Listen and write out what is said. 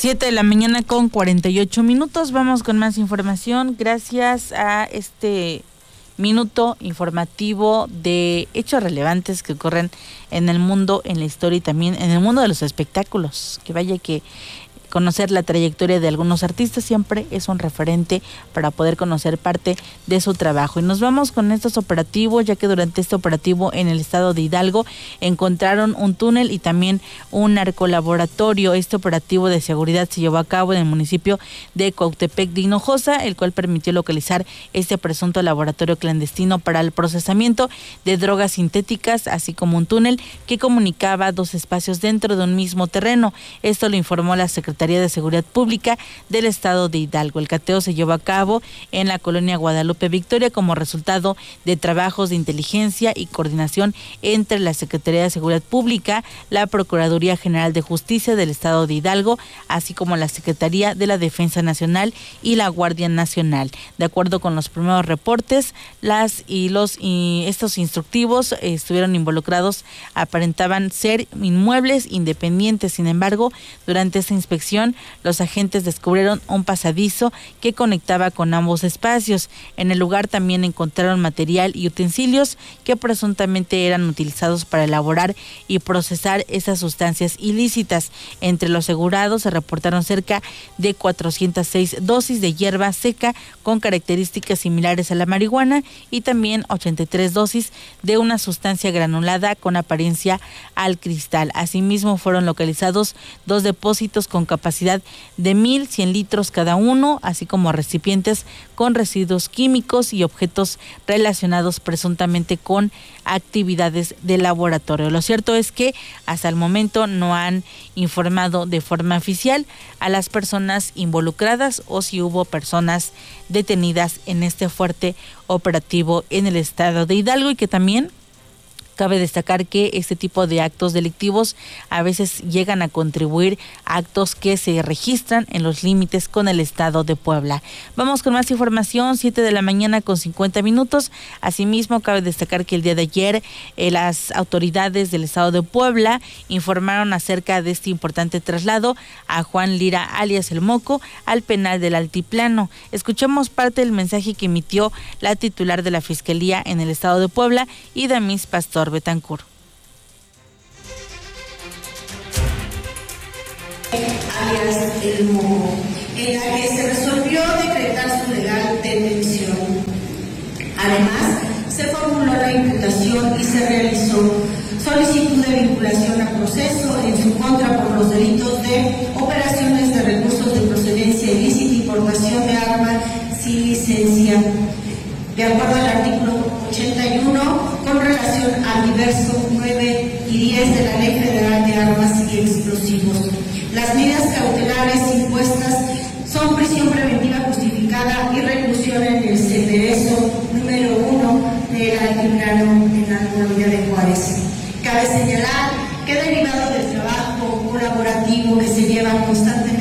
7 de la mañana con 48 minutos. Vamos con más información. Gracias a este minuto informativo de hechos relevantes que ocurren en el mundo, en la historia y también en el mundo de los espectáculos. Que vaya que conocer la trayectoria de algunos artistas siempre es un referente para poder conocer parte de su trabajo. Y nos vamos con estos operativos, ya que durante este operativo en el estado de Hidalgo encontraron un túnel y también un narcolaboratorio. Este operativo de seguridad se llevó a cabo en el municipio de Cuautepec de Hinojosa, el cual permitió localizar este presunto laboratorio clandestino para el procesamiento de drogas sintéticas, así como un túnel que comunicaba dos espacios dentro de un mismo terreno. Esto lo informó la Secretaría de Seguridad Pública del estado de Hidalgo. El cateo se llevó a cabo en la colonia Guadalupe Victoria como resultado de trabajos de inteligencia y coordinación entre la Secretaría de Seguridad Pública, la Procuraduría General de Justicia del estado de Hidalgo, así como la Secretaría de la Defensa Nacional y la Guardia Nacional. De acuerdo con los primeros reportes, estos instructivos estuvieron involucrados, aparentaban ser inmuebles independientes. Sin embargo, durante esta inspección, los agentes descubrieron un pasadizo que conectaba con ambos espacios. En el lugar también encontraron material y utensilios que presuntamente eran utilizados para elaborar y procesar esas sustancias ilícitas. Entre los asegurados se reportaron cerca de 406 dosis de hierba seca con características similares a la marihuana y también 83 dosis de una sustancia granulada con apariencia al cristal. Asimismo, fueron localizados dos depósitos con capacidad de 1,100 litros cada uno, así como recipientes con residuos químicos y objetos relacionados presuntamente con actividades de laboratorio. Lo cierto es que hasta el momento no han informado de forma oficial a las personas involucradas o si hubo personas detenidas en este fuerte operativo en el estado de Hidalgo, y que también cabe destacar que este tipo de actos delictivos a veces llegan a contribuir a actos que se registran en los límites con el estado de Puebla. Vamos con más información, 7 de la mañana con 50 minutos. Asimismo, cabe destacar que el día de ayer las autoridades del estado de Puebla informaron acerca de este importante traslado a Juan Lira, alias El Moco, al penal del Altiplano. Escuchamos parte del mensaje que emitió la titular de la Fiscalía en el estado de Puebla, Idamis Pastor Betancourt. Alias El Moco, en la que se resolvió decretar su legal detención. Además, se formuló la imputación y se realizó solicitud de vinculación a proceso en su contra por los delitos de operaciones de recursos de procedencia ilícita, importación de armas sin licencia, de acuerdo al artículo 81, con relación al diverso 9 y 10 de la Ley Federal de Armas y Explosivos. Las medidas cautelares impuestas son prisión preventiva justificada y reclusión en el CETERESO número 1 del Altiplano en la alcaldía de Juárez. Cabe señalar que derivado del trabajo colaborativo que se lleva constantemente